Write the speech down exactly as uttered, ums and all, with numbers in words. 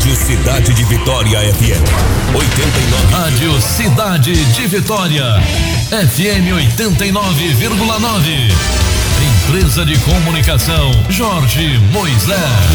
Rádio Cidade de Vitória F M oitenta e nove. Rádio Cidade de Vitória F M oitenta e nove vírgula nove. Empresa de Comunicação Jorge Moisés.